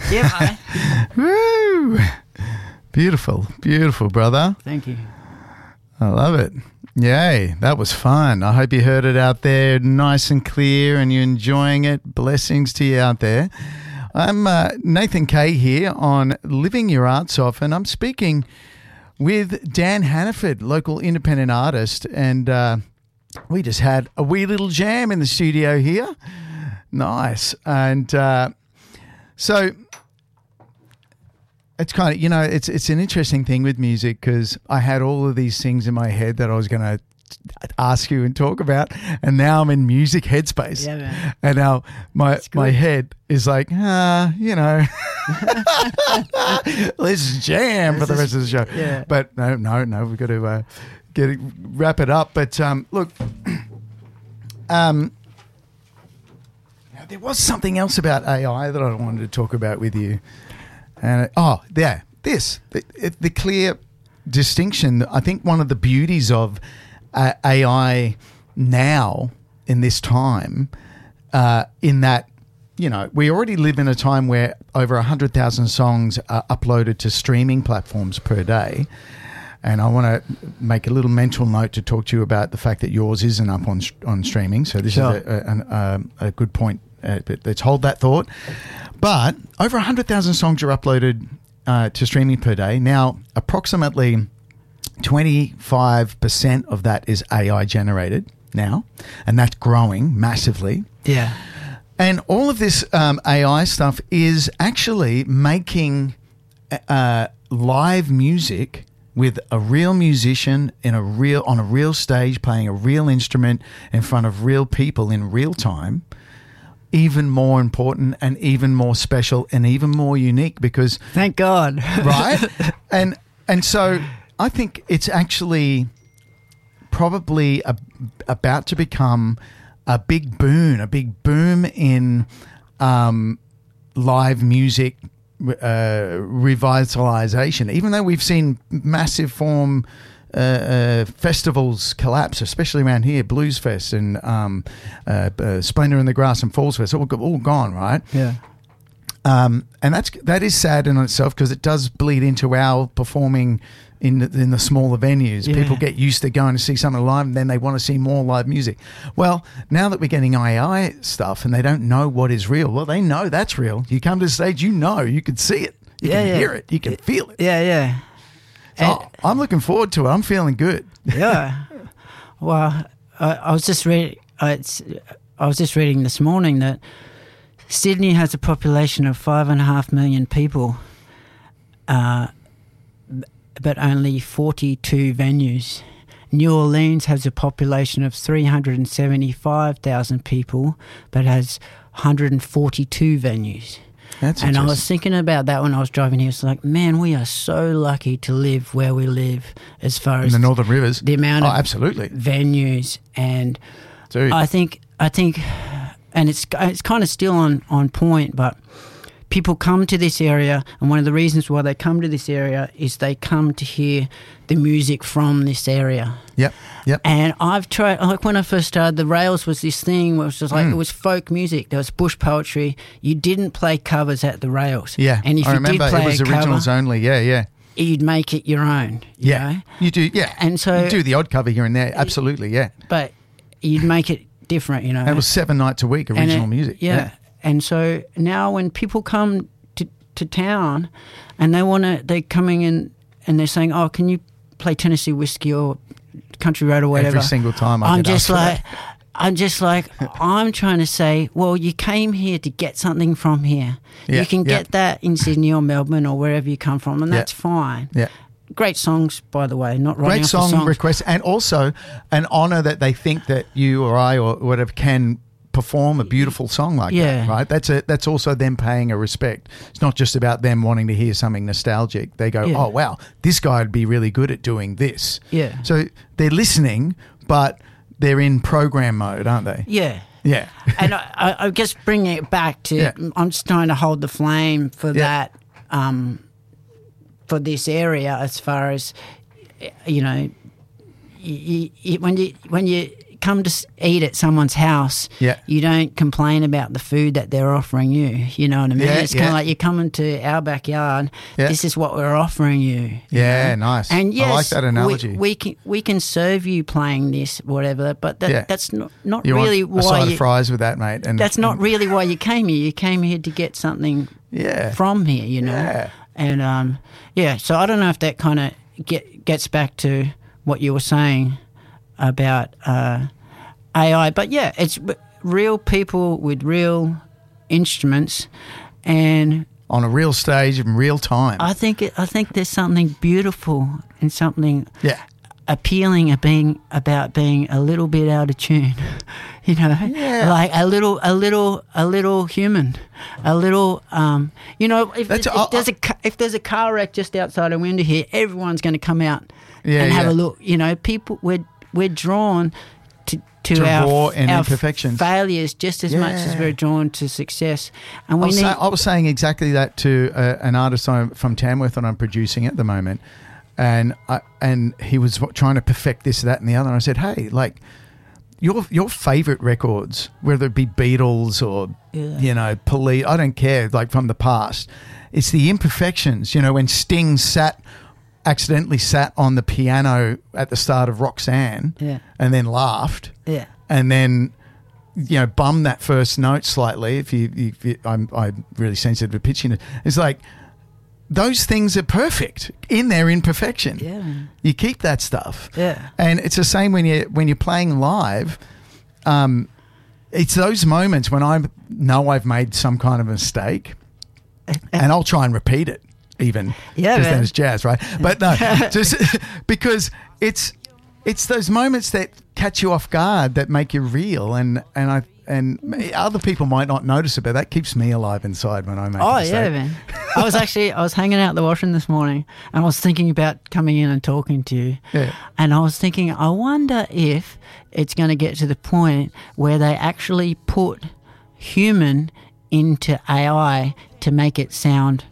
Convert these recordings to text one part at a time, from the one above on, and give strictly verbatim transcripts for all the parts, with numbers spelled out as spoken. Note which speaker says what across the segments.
Speaker 1: Yeah, mate.
Speaker 2: Woo! Beautiful, beautiful, brother.
Speaker 1: Thank you.
Speaker 2: I love it. Yay, that was fun. I hope you heard it out there nice and clear and you're enjoying it. Blessings to you out there. I'm uh, Nathan Kay here on Living Your Arts Off, and I'm speaking with Dan Hannaford, local independent artist, and uh, we just had a wee little jam in the studio here. Nice. And uh, so it's kind of, you know, it's it's an interesting thing with music because I had all of these things in my head that I was going to ask you and talk about, and now I'm in music headspace.
Speaker 1: Yeah, man.
Speaker 2: And now my my head is like, ah, you know, let's jam for the rest of the show.
Speaker 1: Yeah.
Speaker 2: But no, no, no, we've got to uh, get it, wrap it up. But um, look, um, now there was something else about A I that I wanted to talk about with you, and it, oh, yeah, this the, it, the clear distinction. I think one of the beauties of Uh, A I now in this time, uh, in that, you know, we already live in a time where over one hundred thousand songs are uploaded to streaming platforms per day. And I want to make a little mental note to talk to you about the fact that yours isn't up on on streaming. So this
Speaker 1: Sure.
Speaker 2: is a, a, an, a, a good point. Uh, but let's hold that thought. But over one hundred thousand songs are uploaded uh, to streaming per day. Now, approximately twenty-five percent of that is A I generated now, and that's growing massively.
Speaker 1: Yeah.
Speaker 2: And all of this um, A I stuff is actually making uh, live music with a real musician in a real on a real stage playing a real instrument in front of real people in real time even more important and even more special and even more unique because
Speaker 1: Thank God.
Speaker 2: right? And and so I think it's actually probably a, about to become a big boon, a big boom in um, live music uh, revitalization. Even though we've seen massive form uh, uh, festivals collapse, especially around here, Blues Fest and um, uh, uh, Splendor in the Grass and Falls Fest, all, all gone, right?
Speaker 1: Yeah.
Speaker 2: Um, and that's that is sad in itself because it does bleed into our performing in the, in the smaller venues.
Speaker 1: Yeah.
Speaker 2: People get used to going to see something live and then they want to see more live music. Well, now that we're getting A I stuff and they don't know what is real, well, they know that's real. You come to the stage, you know, you can see it, you
Speaker 1: Yeah,
Speaker 2: can
Speaker 1: yeah.
Speaker 2: hear it, you can feel it.
Speaker 1: Yeah, yeah.
Speaker 2: So
Speaker 1: And-
Speaker 2: I'm looking forward to it. I'm feeling good.
Speaker 1: Yeah. Well, I, I was just reading. I, it's, I was just reading this morning that Sydney has a population of five and a half million people, uh, but only forty-two venues. New Orleans has a population of three hundred seventy-five thousand people, but has one hundred forty-two venues.
Speaker 2: That's
Speaker 1: And I was
Speaker 2: interesting.
Speaker 1: thinking about that when I was driving here. It's like, man, we are so lucky to live where we live as far
Speaker 2: In
Speaker 1: as
Speaker 2: the Northern Rivers.
Speaker 1: the amount
Speaker 2: Oh,
Speaker 1: of
Speaker 2: absolutely.
Speaker 1: venues. And
Speaker 2: Dude.
Speaker 1: I think, I think, and it's it's kind of still on, on point, but people come to this area, and one of the reasons why they come to this area is they come to hear the music from this area.
Speaker 2: Yep, yep.
Speaker 1: And I've tried, like when I first started, the Rails was this thing where it was just like,
Speaker 2: Mm.
Speaker 1: it was folk music, there was bush poetry. You didn't play covers at the Rails.
Speaker 2: Yeah,
Speaker 1: And if
Speaker 2: I
Speaker 1: you
Speaker 2: remember
Speaker 1: did play
Speaker 2: it was
Speaker 1: a
Speaker 2: originals
Speaker 1: cover,
Speaker 2: only. Yeah, yeah.
Speaker 1: you'd make it your own. You
Speaker 2: Yeah,
Speaker 1: know?
Speaker 2: you do. Yeah,
Speaker 1: And so-
Speaker 2: you do the odd cover here and there. Absolutely, yeah.
Speaker 1: But you'd make it different, you know.
Speaker 2: And it was seven nights a week
Speaker 1: And
Speaker 2: original
Speaker 1: it-
Speaker 2: music.
Speaker 1: Yeah. And so now when people come to, to town and they want to, they're coming in and they're saying, oh, can you play Tennessee Whiskey or Country Road or whatever?
Speaker 2: Every single time I
Speaker 1: I'm
Speaker 2: get
Speaker 1: just
Speaker 2: asked for
Speaker 1: like,
Speaker 2: that.
Speaker 1: I'm just like, I'm trying to say, well, you came here to get something from here.
Speaker 2: Yeah,
Speaker 1: you can
Speaker 2: yeah.
Speaker 1: get that in Sydney or Melbourne or wherever you come from, and
Speaker 2: Yeah.
Speaker 1: that's fine.
Speaker 2: Yeah.
Speaker 1: Great songs, by the way, not writing
Speaker 2: Great
Speaker 1: off the
Speaker 2: song
Speaker 1: songs.
Speaker 2: requests, and also an honour that they think that you or I or whatever can perform a beautiful song like
Speaker 1: Yeah.
Speaker 2: that, right? That's a that's also them paying a respect. It's not just about them wanting to hear something nostalgic. They go,
Speaker 1: Yeah.
Speaker 2: oh wow, this guy would be really good at doing this.
Speaker 1: Yeah.
Speaker 2: So they're listening, but they're in program mode, aren't they?
Speaker 1: Yeah.
Speaker 2: Yeah.
Speaker 1: And I, I, I guess bringing it back to,
Speaker 2: Yeah.
Speaker 1: I'm just trying to hold the flame for
Speaker 2: Yeah.
Speaker 1: that, um, for this area as far as, you know, you, you, when you when you come to s- eat at someone's house,
Speaker 2: Yeah.
Speaker 1: you don't complain about the food that they're offering you. You know what I mean?
Speaker 2: Yeah,
Speaker 1: it's kind of
Speaker 2: yeah.
Speaker 1: like you're coming to our backyard.
Speaker 2: Yeah.
Speaker 1: This is what we're offering you. you
Speaker 2: Yeah,
Speaker 1: know?
Speaker 2: nice.
Speaker 1: And yes,
Speaker 2: I like that analogy.
Speaker 1: We, we can we can serve you playing this, whatever. But that,
Speaker 2: Yeah.
Speaker 1: that's not not
Speaker 2: You
Speaker 1: really
Speaker 2: want a
Speaker 1: why
Speaker 2: side
Speaker 1: you,
Speaker 2: of fries with that, mate. And
Speaker 1: that's not
Speaker 2: and-
Speaker 1: really why you came here. You came here to get something
Speaker 2: Yeah.
Speaker 1: from here, you know.
Speaker 2: Yeah.
Speaker 1: And um, yeah, so I don't know if that kind of get gets back to what you were saying about uh, A I, but yeah, it's w- real people with real instruments, and
Speaker 2: on a real stage in real time.
Speaker 1: I think it, I think there's something beautiful and something
Speaker 2: yeah.
Speaker 1: appealing of being about being a little bit out of tune, you know,
Speaker 2: Yeah.
Speaker 1: like a little, a little, a little human, a little, um, you know, if,
Speaker 2: That's-
Speaker 1: if,
Speaker 2: I-
Speaker 1: if there's a ca- if there's a car wreck just outside a window here, everyone's going to come out
Speaker 2: Yeah,
Speaker 1: and have
Speaker 2: yeah.
Speaker 1: a look. You know, people we're we're drawn to to,
Speaker 2: To
Speaker 1: our
Speaker 2: raw and
Speaker 1: our
Speaker 2: imperfections.
Speaker 1: failures just as much as
Speaker 2: Yeah.
Speaker 1: we're drawn to success, and
Speaker 2: I
Speaker 1: we
Speaker 2: was,
Speaker 1: need.
Speaker 2: say- I was saying exactly that to uh, an artist I'm, from Tamworth that I'm producing at the moment, and I, and he was w- trying to perfect this, that, and the other. And I said, hey, like your your favorite records, whether it be Beatles or
Speaker 1: Yeah.
Speaker 2: you know Police, I don't care, like from the past, it's the imperfections. You know, when Sting sat accidentally sat on the piano at the start of Roxanne,
Speaker 1: Yeah.
Speaker 2: and then laughed.
Speaker 1: Yeah.
Speaker 2: And then, you know, bum that first note slightly. If you, if you I'm, I'm really sensitive to pitching it. It's like those things are perfect in their imperfection.
Speaker 1: Yeah.
Speaker 2: You keep that stuff.
Speaker 1: Yeah.
Speaker 2: And it's the same when you when you're playing live. Um, it's those moments when I know I've made some kind of mistake, and I'll try and repeat it. Even
Speaker 1: Yeah,
Speaker 2: because then
Speaker 1: man.
Speaker 2: it's jazz, right? But no, just because it's it's those moments that catch you off guard that make you real, and and I and other people might not notice it, but that keeps me alive inside when I make.
Speaker 1: Oh
Speaker 2: a mistake.
Speaker 1: yeah, man. I was actually I was hanging out at the washroom this morning, and I was thinking about coming in and talking to you.
Speaker 2: Yeah.
Speaker 1: And I was thinking, I wonder if it's going to get to the point where they actually put human into A I to make it sound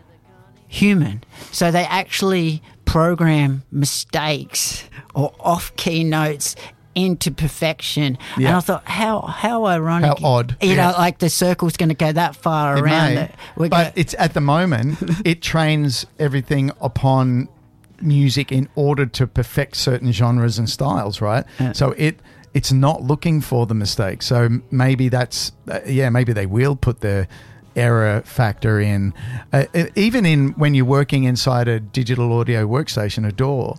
Speaker 1: human. So they actually program mistakes or off-key notes into perfection. And
Speaker 2: Yeah.
Speaker 1: I thought, how how ironic.
Speaker 2: How odd.
Speaker 1: You
Speaker 2: Yeah.
Speaker 1: know, like the circle's going to go that far
Speaker 2: It
Speaker 1: around
Speaker 2: may,
Speaker 1: it. We're
Speaker 2: but
Speaker 1: gonna-
Speaker 2: it's at the moment it trains everything upon music in order to perfect certain genres and styles, right?
Speaker 1: Yeah.
Speaker 2: So it it's not looking for the mistake. So maybe that's uh, yeah, maybe they will put the error factor in, uh, even in when you're working inside a digital audio workstation, a D A W,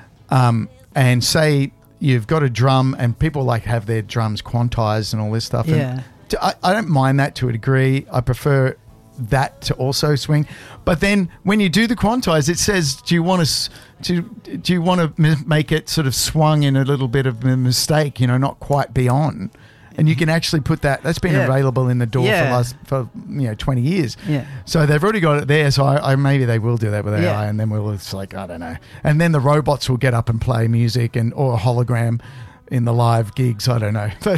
Speaker 2: um, and say you've got a drum and people like have their drums quantized and all this stuff.
Speaker 1: Yeah.
Speaker 2: And t- I, I don't mind that to a degree. I prefer that to also swing. But then when you do the quantize, it says, do you want to do, do you want to m- make it sort of swung in a little bit of a mistake, you know, not quite be on? And you can actually put that. That's been
Speaker 1: Yeah.
Speaker 2: available in the D A W
Speaker 1: Yeah.
Speaker 2: for last for you know twenty years.
Speaker 1: Yeah.
Speaker 2: So they've already got it there. So I, I maybe they will do that with A I,
Speaker 1: Yeah.
Speaker 2: and then we'll. It's like I don't know. And then the robots will get up and play music and or a hologram in the live gigs. I don't know. But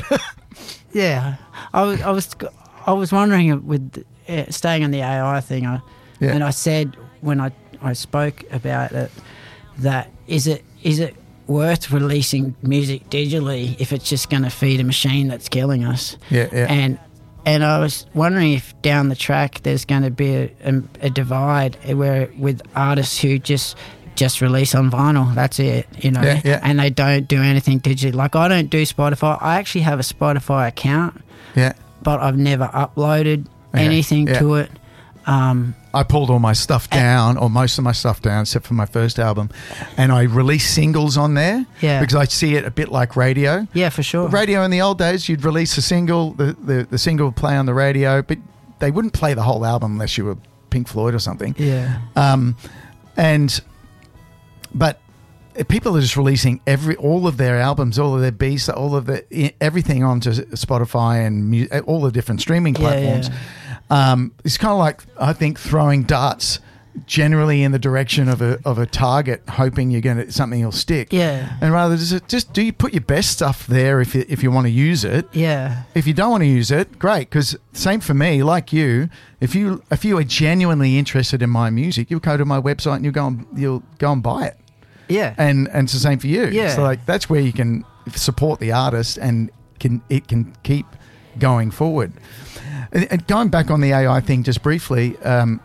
Speaker 1: Yeah, I was, I was, I was wondering with uh, staying on the A I thing. I,
Speaker 2: Yeah.
Speaker 1: And I said when I, I spoke about it that is it is it worth releasing music digitally if it's just going to feed a machine that's killing us?
Speaker 2: yeah, yeah.
Speaker 1: And and I was wondering if down the track there's going to be a, a, a divide where with artists who just just release on vinyl. That's it, you know,
Speaker 2: Yeah, yeah.
Speaker 1: and they don't do anything digital. Like I don't do Spotify. I actually have a Spotify account,
Speaker 2: yeah.
Speaker 1: but I've never uploaded
Speaker 2: Okay,
Speaker 1: anything
Speaker 2: yeah.
Speaker 1: to it. Um,
Speaker 2: I pulled all my stuff down, or most of my stuff down, except for my first album, and I released singles on there.
Speaker 1: Yeah.
Speaker 2: Because I see it a bit like radio.
Speaker 1: yeah, for sure.
Speaker 2: Radio in the old days, you'd release a single, the, the, the single would play on the radio, but they wouldn't play the whole album unless you were Pink Floyd or something.
Speaker 1: Yeah,
Speaker 2: Um, and but people are just releasing every all of their albums, all of their beats, all of the everything onto Spotify and mu- all the different streaming
Speaker 1: Yeah,
Speaker 2: platforms.
Speaker 1: yeah.
Speaker 2: Um, it's kind of like I think throwing darts generally in the direction of a of a target, hoping you're going to something will stick.
Speaker 1: yeah,
Speaker 2: And rather just just do you put your best stuff there if you, if you want to use it.
Speaker 1: yeah,
Speaker 2: If you don't want to use it, great. Because same for me, like you. If you if you are genuinely interested in my music, you'll go to my website and you'll go and you'll go and buy it.
Speaker 1: yeah.
Speaker 2: And and it's the same for you.
Speaker 1: Yeah.
Speaker 2: So like that's where you can support the artist, and can it can keep going forward. And, and going back on the A I thing just briefly, um,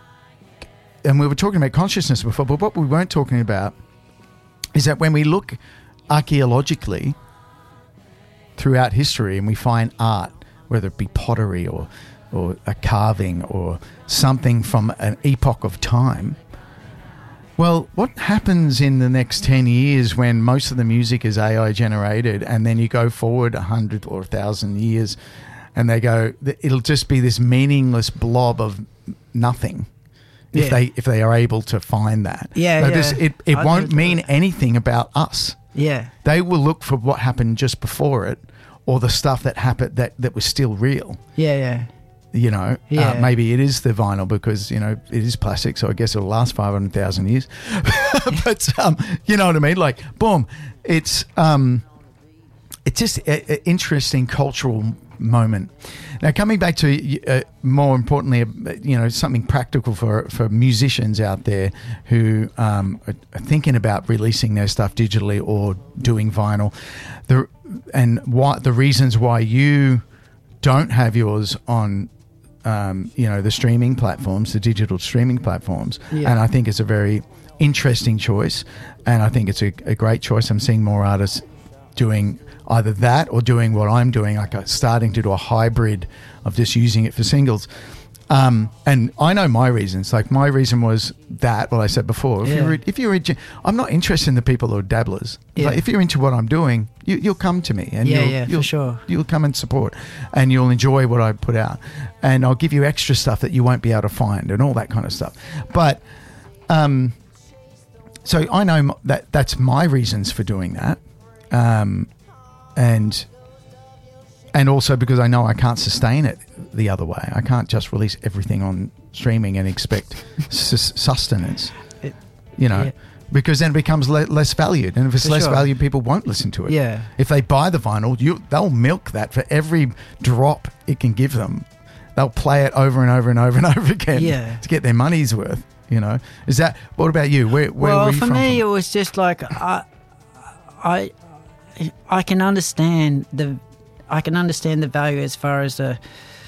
Speaker 2: and we were talking about consciousness before, but what we weren't talking about is that when we look archaeologically throughout history and we find art, whether it be pottery or or a carving or something from an epoch of time, well, what happens in the next ten years when most of the music is A I generated, and then you go forward a hundred or a thousand years and they go, it'll just be this meaningless blob of nothing. If
Speaker 1: Yeah.
Speaker 2: they if they are able to find that,
Speaker 1: Yeah,
Speaker 2: Now,
Speaker 1: yeah.
Speaker 2: this- it it
Speaker 1: I
Speaker 2: won't
Speaker 1: do
Speaker 2: mean
Speaker 1: that.
Speaker 2: anything about us.
Speaker 1: Yeah.
Speaker 2: They will look for what happened just before it, or the stuff that happened that, that was still real.
Speaker 1: Yeah, yeah.
Speaker 2: You know,
Speaker 1: Yeah.
Speaker 2: uh, maybe it is the vinyl because, you know, it is plastic, so I guess it'll last five hundred thousand years. But um, you know what I mean? Like, boom, it's um, it's just an interesting cultural moment. Now, coming back to uh, more importantly, uh, you know, something practical for for musicians out there who um, are are thinking about releasing their stuff digitally or doing vinyl, the and why the reasons why you don't have yours on. Um, you know, the streaming platforms, the digital streaming platforms.
Speaker 1: Yeah.
Speaker 2: And I think it's a very interesting choice. And I think it's a, a great choice. I'm seeing more artists doing either that or doing what I'm doing, like uh, starting to do a hybrid of just using it for singles. Um, and I know my reasons. Like my reason was that, well, I said before, if
Speaker 1: Yeah.
Speaker 2: you're, if you're, into, I'm not interested in the people who are dabblers.
Speaker 1: Yeah.
Speaker 2: Like if you're into what I'm doing, you, you'll come to me and
Speaker 1: Yeah,
Speaker 2: you'll,
Speaker 1: yeah, for
Speaker 2: you'll,
Speaker 1: sure.
Speaker 2: you'll come and support, and you'll enjoy what I put out, and I'll give you extra stuff that you won't be able to find and all that kind of stuff. But, um, so I know m- that that's my reasons for doing that. Um, and, and also because I know I can't sustain it the other way. I can't just release everything on streaming and expect sus- sustenance,
Speaker 1: It-
Speaker 2: you know,
Speaker 1: yeah.
Speaker 2: because then it becomes le- less valued. And if it's
Speaker 1: For
Speaker 2: less
Speaker 1: sure.
Speaker 2: valued, people won't listen to it.
Speaker 1: Yeah.
Speaker 2: If they buy the vinyl, you they'll milk that for every drop it can give them. They'll play it over and over and over and over again
Speaker 1: Yeah.
Speaker 2: to get their money's worth. You know, is that? What about you? Where, where
Speaker 1: well,
Speaker 2: were you
Speaker 1: for
Speaker 2: from?
Speaker 1: me, it was just like I, I, I can understand the, I can understand the value as far as the.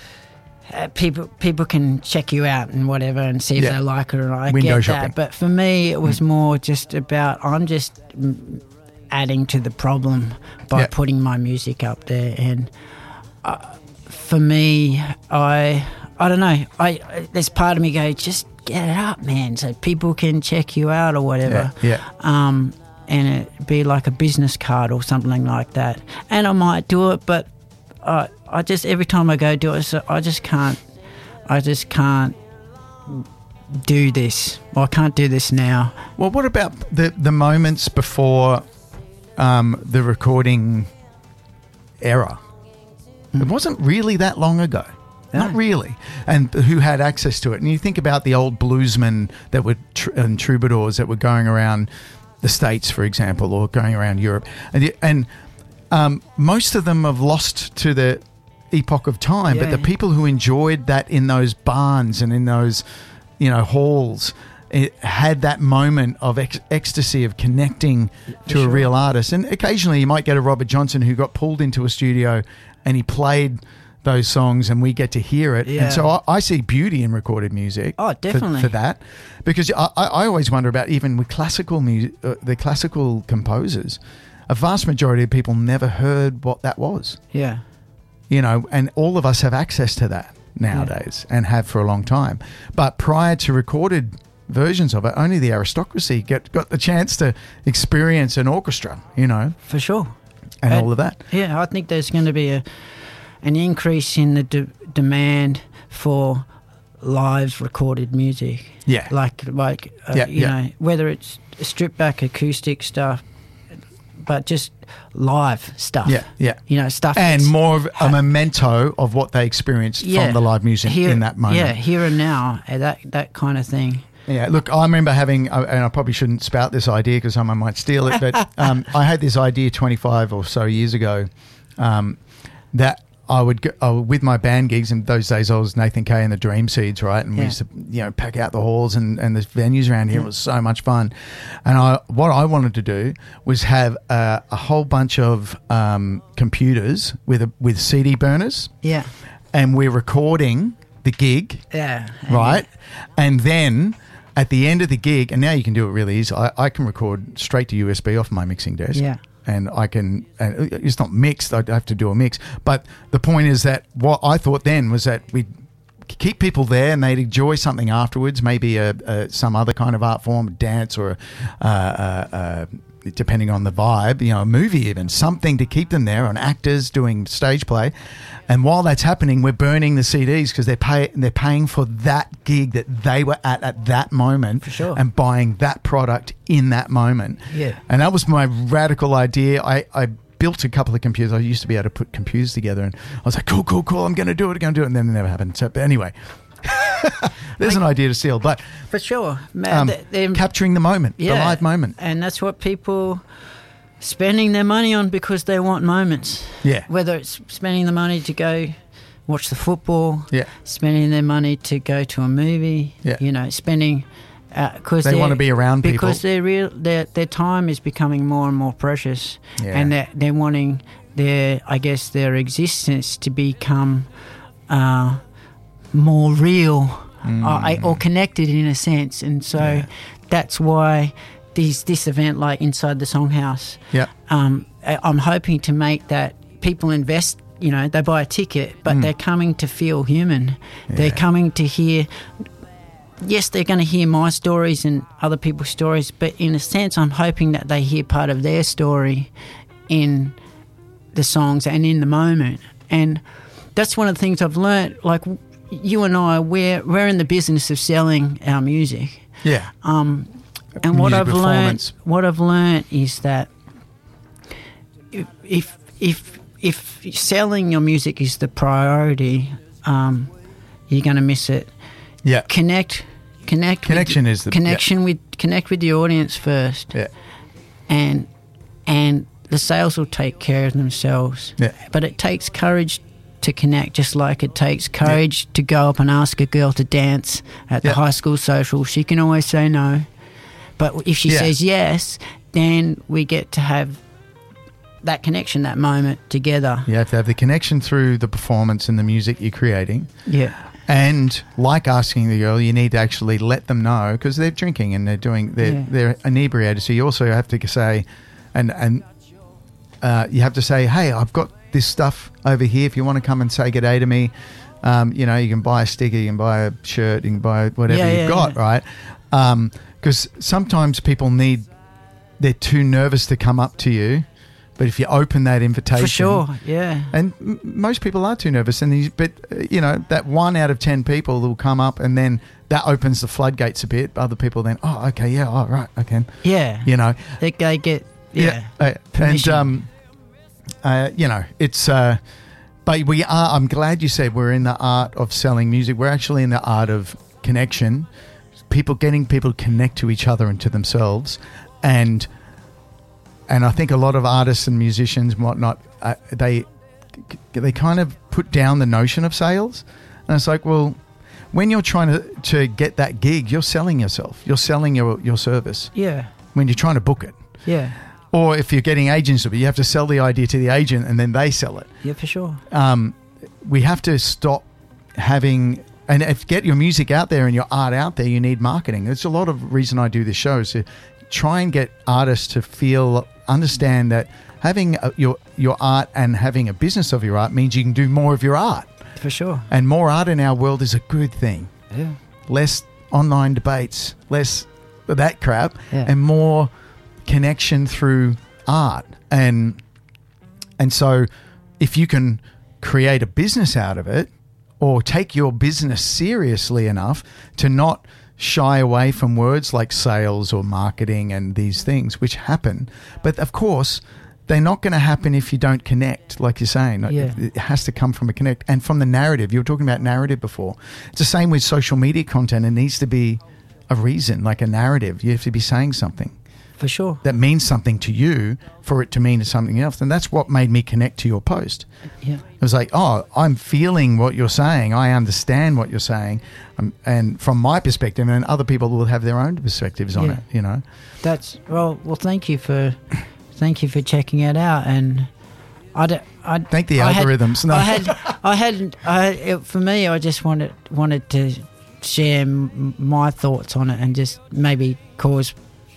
Speaker 1: Uh, people people can check you out and whatever and see if
Speaker 2: Yeah.
Speaker 1: they like it or not. I
Speaker 2: Window
Speaker 1: get
Speaker 2: shopping.
Speaker 1: that, but for me, it was more just about I'm just mm, adding to the problem by
Speaker 2: Yeah.
Speaker 1: putting my music up there, and uh, for me, I I don't know. I there's part of me go just get it up, man, so people can check you out or whatever.
Speaker 2: Yeah, yeah.
Speaker 1: Um, and it be like a business card or something like that, and I might do it, but. I I just every time I go do it, so I just can't. I just can't do this. Well, I can't do this now.
Speaker 2: Well, what about the the moments before um, the recording era? It wasn't really that long ago. Not
Speaker 1: No.
Speaker 2: really. And who had access to it? And you think about the old bluesmen that were tr- and troubadours that were going around the States, for example, or going around Europe, and the- and um, most of them have lost to the epoch of time. But
Speaker 1: Yeah.
Speaker 2: the people who enjoyed that in those barns and in those, you know, halls, it had that moment of ec- ecstasy of connecting to a
Speaker 1: sure.
Speaker 2: real artist. And occasionally you might get a Robert Johnson who got pulled into a studio and he played those songs and we get to hear it.
Speaker 1: Yeah.
Speaker 2: And so I, I see beauty in recorded music.
Speaker 1: Oh,
Speaker 2: for-
Speaker 1: definitely.
Speaker 2: For, that. Because I, I I always wonder about even with classical music, uh, the classical composers, a vast majority of people never heard what that was.
Speaker 1: Yeah.
Speaker 2: You know, and all of us have access to that nowadays and have for a long time. But prior to recorded versions of it, only the aristocracy get, got the chance to experience an orchestra, you know,
Speaker 1: For sure.
Speaker 2: and
Speaker 1: And-
Speaker 2: all of that.
Speaker 1: Yeah, I think there's going to be a an increase in the de- demand for live recorded music.
Speaker 2: Yeah.
Speaker 1: Like like uh,
Speaker 2: Yeah,
Speaker 1: you
Speaker 2: yeah.
Speaker 1: know, whether it's stripped back acoustic stuff, but just live stuff.
Speaker 2: Yeah, yeah.
Speaker 1: You know, stuff
Speaker 2: And
Speaker 1: that's-
Speaker 2: more of a memento of what they experienced
Speaker 1: Yeah.
Speaker 2: from the live music
Speaker 1: Here-
Speaker 2: in that moment.
Speaker 1: Yeah, here and now, uh, that that kind of thing.
Speaker 2: Yeah, look, I remember having, uh, and I probably shouldn't spout this idea because someone might steal it, but um, I had this idea twenty-five or so years ago um, that I would go I would, with my band gigs, and those days I was Nathan Kay and the Dream Seeds, right? And
Speaker 1: Yeah.
Speaker 2: we used to, you know, pack out the halls and, and the venues around here. It was so much fun. And I, what I wanted to do was have uh, a whole bunch of um, computers with a, with C D burners,
Speaker 1: Yeah.
Speaker 2: and we're recording the gig,
Speaker 1: Yeah.
Speaker 2: right? And then at the end of the gig, and now you can do it really easy. I, I can record straight to U S B off my mixing desk.
Speaker 1: Yeah.
Speaker 2: And I can, and it's not mixed, I'd have to do a mix. But the point is that what I thought then was that we'd keep people there and they'd enjoy something afterwards, maybe a, a some other kind of art form, dance or, uh, uh, uh, depending on the vibe, you know, a movie even, something to keep them there, on actors doing stage play. And while that's happening, we're burning the C Ds because they're, pay, they're paying for that gig that they were at at that moment.
Speaker 1: For sure.
Speaker 2: And buying that product in that moment.
Speaker 1: Yeah.
Speaker 2: And that was my radical idea. I, I built a couple of computers. I used to be able to put computers together, and I was like, cool, cool, cool, I'm going to do it, I'm going to do it. And then it never happened. So, but anyway, there's an idea to steal. But
Speaker 1: For sure. Man,
Speaker 2: um,
Speaker 1: th- them-
Speaker 2: capturing the moment, the
Speaker 1: Yeah.
Speaker 2: live moment.
Speaker 1: And that's what people spending their money on, because they want moments.
Speaker 2: Yeah.
Speaker 1: Whether it's spending the money to go watch the football,
Speaker 2: Yeah.
Speaker 1: spending their money to go to a movie,
Speaker 2: Yeah.
Speaker 1: you know, spending because
Speaker 2: They wanna be around people.
Speaker 1: because their real their their time is becoming more and more precious,
Speaker 2: Yeah.
Speaker 1: and they're, they're wanting their I guess their existence to become uh, more real
Speaker 2: Mm.
Speaker 1: or, or connected in a sense, and so
Speaker 2: Yeah.
Speaker 1: that's why these this event like Inside the Songhouse.
Speaker 2: Yeah.
Speaker 1: Um, I- I'm hoping to make that people invest. You know, they buy a ticket, but
Speaker 2: Mm.
Speaker 1: they're coming to feel human. They're
Speaker 2: Yeah.
Speaker 1: coming to hear. Yes, they're going to hear my stories and other people's stories, but in a sense, I'm hoping that they hear part of their story in the songs and in the moment. And that's one of the things I've learned. Like you and I, we're we're in the business of selling our music.
Speaker 2: Yeah.
Speaker 1: Um, and what
Speaker 2: Music
Speaker 1: I've learned,
Speaker 2: performance.
Speaker 1: what I've learned is that if if if, if selling your music is the priority, um, you're going to miss it.
Speaker 2: Yeah.
Speaker 1: Connect, connect.
Speaker 2: Connection
Speaker 1: with,
Speaker 2: is the-
Speaker 1: connection
Speaker 2: yeah.
Speaker 1: with connect with the audience first,
Speaker 2: Yeah.
Speaker 1: and and the sales will take care of themselves.
Speaker 2: Yeah.
Speaker 1: But it takes courage to connect, just like it takes courage to go up and ask a girl to dance at
Speaker 2: Yeah.
Speaker 1: the high school social. She can always say no, but if she
Speaker 2: Yeah.
Speaker 1: says yes, then we get to have that connection, that moment together.
Speaker 2: You have to have the connection through the performance and the music you're creating.
Speaker 1: Yeah.
Speaker 2: And like asking the girl, you need to actually let them know, because they're drinking and they're doing they're
Speaker 1: Yeah.
Speaker 2: they're inebriated. So you also have to say, and and uh, you have to say, hey, I've got this stuff over here. If you want to come and say good day to me, um, you know, you can buy a sticker, you can buy a shirt, you can buy whatever
Speaker 1: Yeah,
Speaker 2: you've
Speaker 1: yeah,
Speaker 2: got,
Speaker 1: yeah.
Speaker 2: right? Because sometimes people need, they're too nervous to come up to you. But if you open that invitation,
Speaker 1: For sure, yeah.
Speaker 2: and m- most people are too nervous, and these, but uh, you know that one out of ten people will come up, and then that opens the floodgates a bit. Other people then, oh, okay, yeah, all right, okay,
Speaker 1: Yeah.
Speaker 2: you know,
Speaker 1: They, they get, yeah.
Speaker 2: uh, and
Speaker 1: Permission.
Speaker 2: um, uh, you know, it's. Uh, but we are. I'm glad you said we're in the art of selling music. We're actually in the art of connection. People getting people to connect to each other and to themselves, and. And I think a lot of artists and musicians and whatnot, uh, they they kind of put down the notion of sales. And it's like, well, when you're trying to, to get that gig, you're selling yourself. You're selling your, your service
Speaker 1: Yeah.
Speaker 2: when you're trying to book it.
Speaker 1: Yeah.
Speaker 2: Or if you're getting agents, you have to sell the idea to the agent and then they sell it.
Speaker 1: Yeah, for sure.
Speaker 2: Um, we have to stop having... And if get your music out there and your art out there, you need marketing. There's a lot of reason I do this show is to try and get artists to feel... understand that having a, your your art and having a business of your art means you can do more of your art.
Speaker 1: For sure.
Speaker 2: And more art in our world is a good thing.
Speaker 1: Yeah.
Speaker 2: Less online debates, less of that crap,
Speaker 1: Yeah.
Speaker 2: and more connection through art. And and so if you can create a business out of it, or take your business seriously enough to not shy away from words like sales or marketing and these things which happen. But of course, they're not going to happen if you don't connect, like you're saying.
Speaker 1: Yeah.
Speaker 2: It has to come from a connect and from the narrative. You were talking about narrative before. It's the same with social media content. It needs to be a reason, like a narrative. You have to be saying something.
Speaker 1: For sure.
Speaker 2: that means something to you for it to mean something else. And that's what made me connect to your post.
Speaker 1: Yeah.
Speaker 2: It was like, oh, I'm feeling what you're saying. I understand what you're saying. Um, and from my perspective, and other people will have their own perspectives on
Speaker 1: Yeah.
Speaker 2: it, you know.
Speaker 1: That's well. Well, thank you for, thank you for checking it out. And I, d- I
Speaker 2: Thank the
Speaker 1: I had-
Speaker 2: algorithms. No.
Speaker 1: I had, I had, I, it, for me, I just wanted wanted to share m- my thoughts on it and just maybe cause.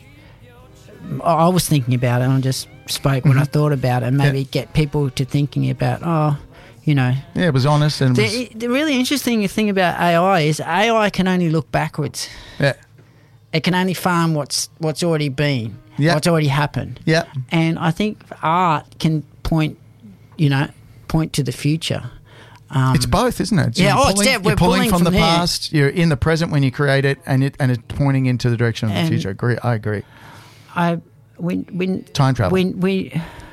Speaker 1: I I was thinking about it and I just spoke when I
Speaker 2: Mhm.
Speaker 1: thought about it and maybe
Speaker 2: Yeah.
Speaker 1: get people to thinking about, oh, you know.
Speaker 2: Yeah, it was honest and it was,
Speaker 1: The, the really interesting thing about A I is A I can only look backwards.
Speaker 2: yeah,
Speaker 1: It can only farm what's what's already been,
Speaker 2: Yeah.
Speaker 1: what's already happened.
Speaker 2: yeah,
Speaker 1: And I think art can point, you know, point to the future. Um,
Speaker 2: it's both, isn't it? So
Speaker 1: yeah,
Speaker 2: you're
Speaker 1: oh, it's
Speaker 2: pulling,
Speaker 1: there. We're
Speaker 2: you're pulling,
Speaker 1: pulling
Speaker 2: from,
Speaker 1: from
Speaker 2: the
Speaker 1: there.
Speaker 2: past. You're in the present when you create it, and it and it's pointing into the direction of the
Speaker 1: And-
Speaker 2: future. Agree, I agree.
Speaker 1: I when when
Speaker 2: Time travel.
Speaker 1: when we.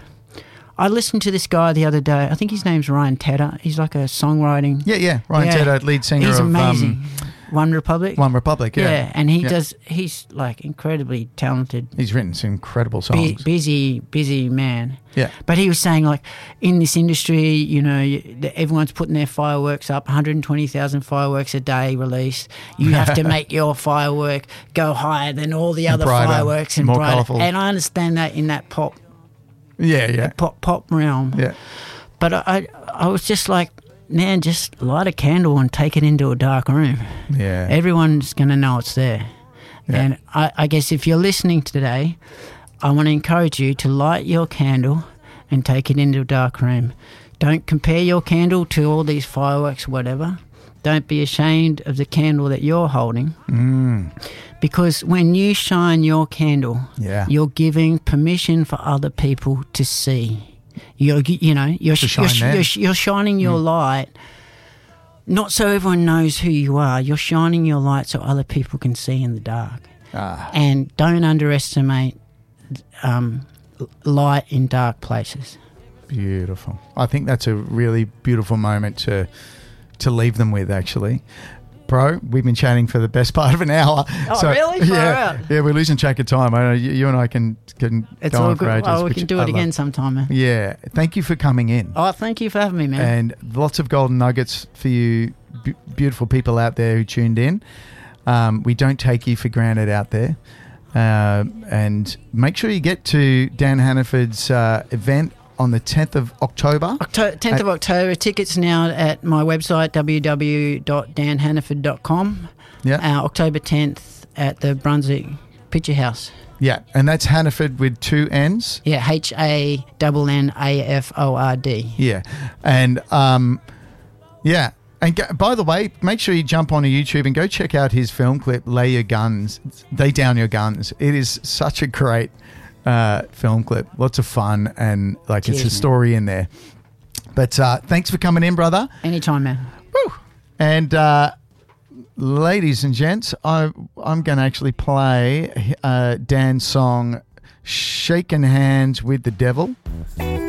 Speaker 1: I listened to this guy the other day. I think his name's Ryan Tedder. He's like a songwriting.
Speaker 2: yeah, yeah. Ryan
Speaker 1: Yeah.
Speaker 2: Tedder, lead singer
Speaker 1: He's
Speaker 2: of
Speaker 1: amazing.
Speaker 2: Um,
Speaker 1: One Republic.
Speaker 2: One Republic. Yeah,
Speaker 1: Yeah, and he
Speaker 2: Yeah.
Speaker 1: does. He's like incredibly talented,
Speaker 2: He's written some incredible
Speaker 1: bu-
Speaker 2: songs.
Speaker 1: busy, busy man.
Speaker 2: yeah,
Speaker 1: But he was saying, like, in this industry, you know, you- the- everyone's putting their fireworks up, one hundred twenty thousand fireworks a day released. You have to make your firework go higher than all the
Speaker 2: And
Speaker 1: other
Speaker 2: brighter,
Speaker 1: fireworks and
Speaker 2: more
Speaker 1: brighter.
Speaker 2: colourful.
Speaker 1: And I understand that in that pop,
Speaker 2: yeah, yeah,
Speaker 1: pop, pop realm.
Speaker 2: yeah.
Speaker 1: But I, I, I was just like, man, just light a candle and take it into a dark room.
Speaker 2: Yeah.
Speaker 1: Everyone's going to know it's there.
Speaker 2: Yeah.
Speaker 1: And I, I guess if you're listening today, I want to encourage you to light your candle and take it into a dark room. Don't compare your candle to all these fireworks or whatever. Don't be ashamed of the candle that you're holding.
Speaker 2: Mm.
Speaker 1: Because when you shine your candle,
Speaker 2: Yeah.
Speaker 1: you're giving permission for other people to see. You're, you know, you're,
Speaker 2: To shine
Speaker 1: you're,
Speaker 2: there.
Speaker 1: you're, you're shining your
Speaker 2: Mm.
Speaker 1: light, not so everyone knows who you are. You're shining your light so other people can see in the dark.
Speaker 2: Ah.
Speaker 1: And don't underestimate um, light in dark places.
Speaker 2: Beautiful. I think that's a really beautiful moment to to leave them with, actually. Bro, we've been chatting for the best part of an hour.
Speaker 1: Oh, really? Far
Speaker 2: yeah,
Speaker 1: out.
Speaker 2: yeah, we're losing track of time. I know you, you and I can, can
Speaker 1: It's
Speaker 2: go
Speaker 1: all
Speaker 2: on for
Speaker 1: good.
Speaker 2: ages.
Speaker 1: Oh, we
Speaker 2: which
Speaker 1: can do
Speaker 2: I
Speaker 1: it again
Speaker 2: love.
Speaker 1: sometime, man.
Speaker 2: Yeah. Thank you for coming in.
Speaker 1: Oh, thank you for having me, man.
Speaker 2: And lots of golden nuggets for you b- beautiful people out there who tuned in. Um, we don't take you for granted out there. Uh, and make sure you get to Dan Hannaford's uh, event on the tenth of October.
Speaker 1: October, tenth of October. Tickets now at my website, w w w dot dan hannaford dot com.
Speaker 2: Yeah.
Speaker 1: Uh, October tenth at the Brunswick Picture House.
Speaker 2: Yeah. And that's Hannaford with two N's.
Speaker 1: Yeah, H A N N A F O R D.
Speaker 2: Yeah. And um, yeah. And go, by the way, make sure you jump onto YouTube and go check out his film clip, Lay Your Guns, Lay Down Your Guns. It is such a great uh, film clip. Lots of fun and like
Speaker 1: Cheers,
Speaker 2: it's a
Speaker 1: man.
Speaker 2: story in there. But uh, thanks for coming in, brother.
Speaker 1: Anytime, man.
Speaker 2: Woo. And uh, ladies and gents, I, I'm going to actually play uh, Dan's song, Shaking Hands with the Devil.